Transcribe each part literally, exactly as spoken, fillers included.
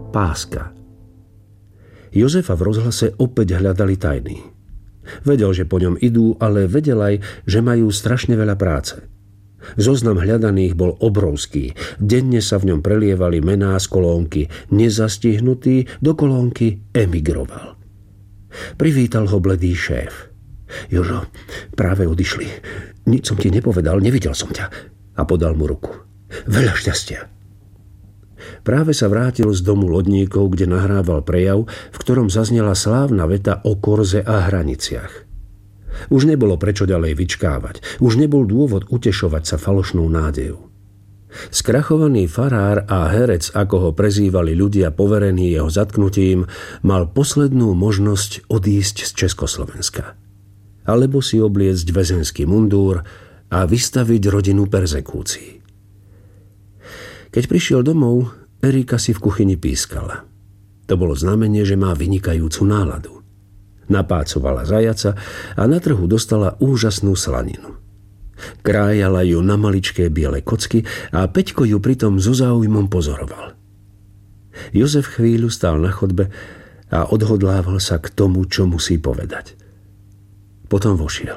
Páska. Jozefa v rozhlase opäť hľadali tajní. Vedel, že po ňom idú, ale vedel aj, že majú strašne veľa práce. Zoznam hľadaných bol obrovský. Denne sa v ňom prelievali mená z kolónky nezastihnutý do kolónky emigroval. Privítal ho bledý šéf. Jožo, práve odišli. Nič som ti nepovedal, nevidel som ťa. A podal mu ruku. Veľa šťastia. Práve sa vrátil z domu lodníkov, kde nahrával prejav, v ktorom zaznela slávna veta o korze a hraniciach. Už nebolo prečo ďalej vyčkávať. Už nebol dôvod utešovať sa falošnou nádejou. Skrachovaný farár a herec, ako ho prezývali ľudia poverení jeho zatknutím, mal poslednú možnosť odísť z Československa. Alebo si obliecť väzenský mundúr a vystaviť rodinu perzekúcii. Keď prišiel domov, Erika si v kuchyni pískala. To bolo znamenie, že má vynikajúcu náladu. Napácovala zajaca a na trhu dostala úžasnú slaninu. Krájala ju na maličké biele kocky a Peťko ju pritom so záujmom pozoroval. Jozef chvíľu stál na chodbe a odhodlával sa k tomu, čo musí povedať. Potom vošiel.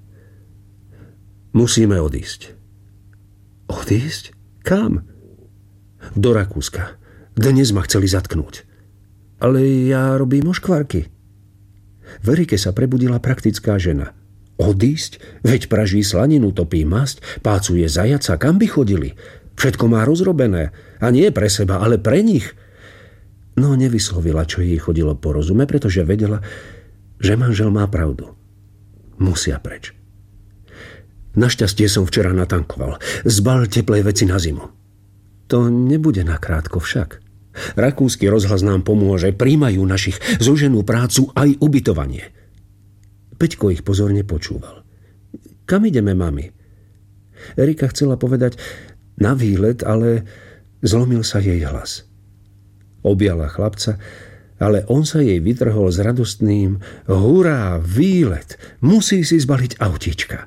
Musíme odísť. Odísť? Kam? Do Rakúska. Dnes ma chceli zatknúť. Ale ja robím oškvarky. V Erike sa prebudila praktická žena. Odísť? Veď praží slaninu, topí masť, pácuje zajaca, kam by chodili? Všetko má rozrobené. A nie pre seba, ale pre nich. No nevyslovila, čo jej chodilo po rozume, pretože vedela, že manžel má pravdu. Musia preč. Našťastie som včera natankoval. Zbal teplé veci na zimu. To nebude nakrátko však. Rakúsky rozhlas nám pomôže, príjmajú našich, zoženú prácu aj ubytovanie. Peťko ich pozorne počúval. Kam ideme, mami? Erika chcela povedať na výlet, ale zlomil sa jej hlas. Objala chlapca, ale on sa jej vytrhol s radostným hurá, výlet, musí si zbaliť autíčka.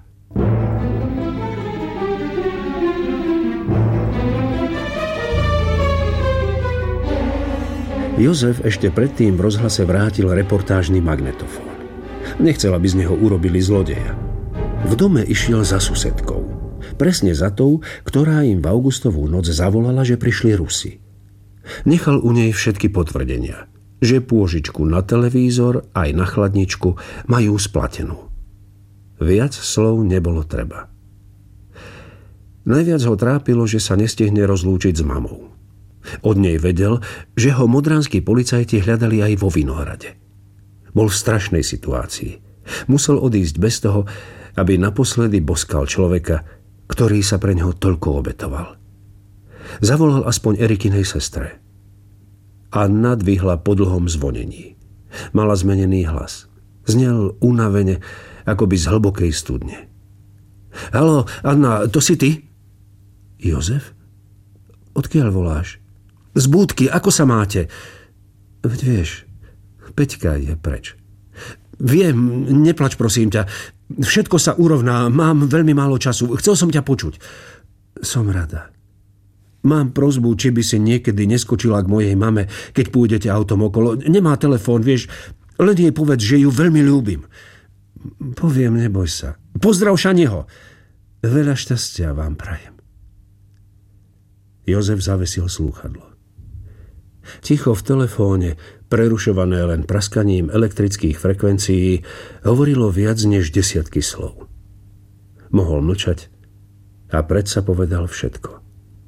Jozef ešte predtým v rozhlase vrátil reportážny magnetofón. Nechcel, aby z neho urobili zlodeja. V dome išiel za susedkou. Presne za tou, ktorá im v augustovú noc zavolala, že prišli Rusi. Nechal u nej všetky potvrdenia, že pôžičku na televízor aj na chladničku majú splatenú. Viac slov nebolo treba. Najviac ho trápilo, že sa nestihne rozlúčiť s mamou. Od nej vedel, že ho modranskí policajti hľadali aj vo Vinohrade. Bol v strašnej situácii. Musel odísť bez toho, aby naposledy boskal človeka, ktorý sa pre neho toľko obetoval. Zavolal aspoň Erikinej sestre. Anna dvihla po dlhom zvonení. Mala zmenený hlas. Znel unavene, akoby z hlbokej studne. Haló, Anna, to si ty? Jozef? Odkiaľ voláš? Z búdky, ako sa máte? Veď vieš, Peťka je preč. Viem, neplač prosím ťa. Všetko sa urovná, mám veľmi málo času. Chcel som ťa počuť. Som rada. Mám prosbu, či by si niekedy neskočila k mojej mame, keď pôjdete autom okolo. Nemá telefón, vieš, len jej povedz, že ju veľmi ľúbim. Poviem, neboj sa. Pozdrav Šaniho. Veľa šťastia vám prajem. Jozef zavesil slúchadlo. Ticho v telefóne, prerušované len praskaním elektrických frekvencií, hovorilo viac než desiatky slov. Mohol mlčať a predsa povedal všetko.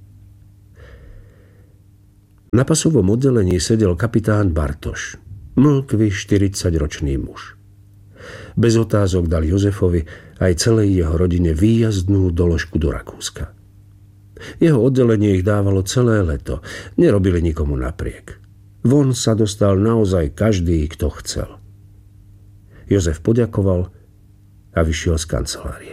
Na pasovom oddelení sedel kapitán Bartoš, mlkvý štyridsaťročný muž. Bez otázok dal Jozefovi aj celej jeho rodine výjazdnú doložku do Rakúska. Jeho oddelenie ich dávalo celé leto. Nerobili nikomu napriek. Von sa dostal naozaj každý, kto chcel. Jozef poďakoval a vyšiel z kancelárie.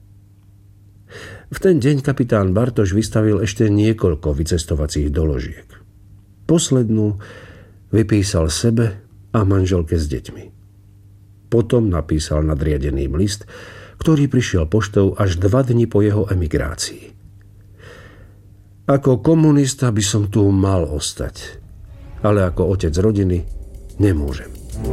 V ten deň kapitán Bartoš vystavil ešte niekoľko vycestovacích doložiek. Poslednú vypísal sebe a manželke s deťmi. Potom napísal nadriadeným list, ktorý prišiel poštou až dva dni po jeho emigrácii. Ako komunista by som tu mal ostať. ale ako otec rodiny nemôžem.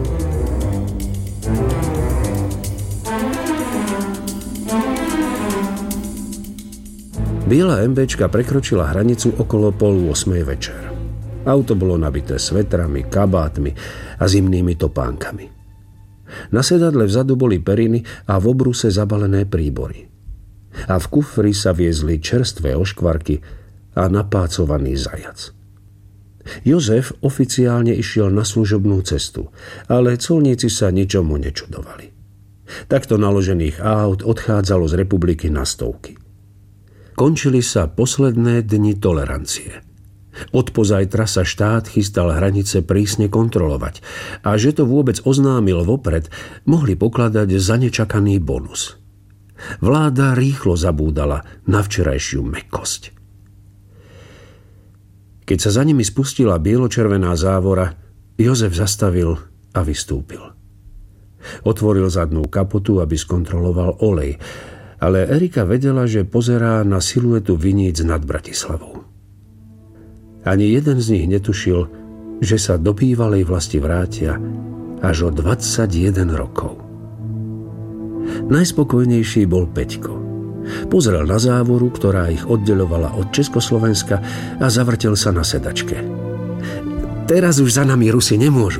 Biela MBčka prekročila hranicu okolo pol ôsmej večer. Auto bolo nabité svetrami, kabátmi a zimnými topánkami. Na sedadle vzadu boli periny a v obruse zabalené príbory. A v kufri sa viezli čerstvé oškvarky a napácovaný zajac. Jozef oficiálne išiel na služobnú cestu, ale colníci sa ničomu nečudovali. Takto naložených aut odchádzalo z republiky na stovky. Končili sa posledné dni tolerancie. Odpozajtra sa štát chystal hranice prísne kontrolovať a že to vôbec oznámil vopred, mohli pokladať za nečakaný bonus. Vláda rýchlo zabúdala na včerajšiu mäkkosť. Keď sa za nimi spustila bielo-červená závora, Jozef zastavil a vystúpil. Otvoril zadnú kapotu, aby skontroloval olej, ale Erika vedela, že pozerá na siluetu viníc nad Bratislavou. Ani jeden z nich netušil, že sa do bývalej vlasti vrátia až o dvadsaťjeden rokov. Najspokojnejší bol Peťko. Pozrel na závoru, ktorá ich oddeľovala od Československa a zavrtel sa na sedačke. Teraz už za nami Rusi nemôžu.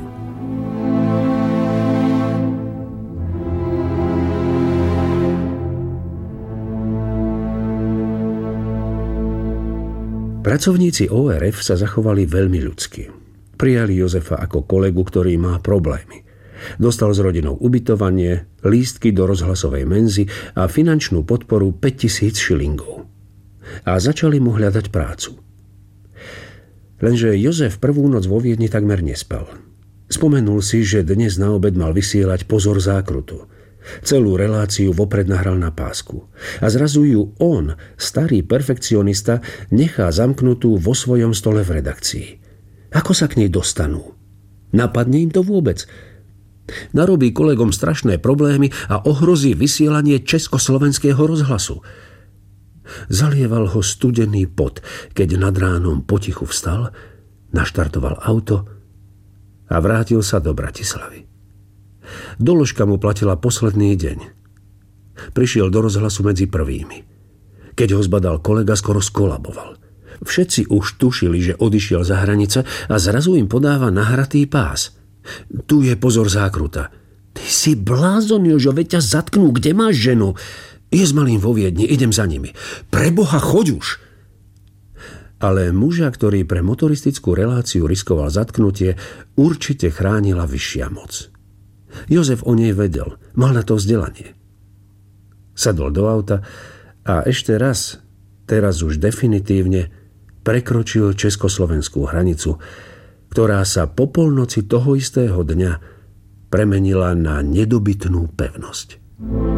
Pracovníci ó er ef sa zachovali veľmi ľudsky. Prijali Jozefa ako kolegu, ktorý má problémy. Dostal s rodinou ubytovanie, lístky do rozhlasovej menzy a finančnú podporu päťtisíc šilingov. A začali mu hľadať prácu. Lenže Jozef prvú noc vo Viedni takmer nespal. Spomenul si, že dnes na obed mal vysielať Pozor zákrutu. Celú reláciu vopred nahral na pásku. A zrazu ju on, starý perfekcionista, nechá zamknutú vo svojom stole v redakcii. Ako sa k nej dostanú? Napadne im to vôbec? Narobí kolegom strašné problémy a ohrozí vysielanie Československého rozhlasu. Zalieval ho studený pot, keď nad ránom potichu vstal, naštartoval auto a vrátil sa do Bratislavy. Doložka mu platila posledný deň. Prišiel do rozhlasu medzi prvými. Keď ho zbadal kolega, skoro skolaboval. Všetci už tušili, že odišiel za hranice a zrazu im podáva nahratý pás. Tu je Pozor zákruta. Ty si blázon, Jožo, veď ťa zatknú, kde máš ženu? Je s malým vo Viedni, idem za nimi. Preboha, choď už! Ale muža, ktorý pre motoristickú reláciu riskoval zatknutie, určite chránila vyššia moc. Jozef o nej vedel, mal na to vzdelanie. Sadol do auta a ešte raz, teraz už definitívne, prekročil československú hranicu, ktorá sa po polnoci toho istého dňa premenila na nedobytnú pevnosť.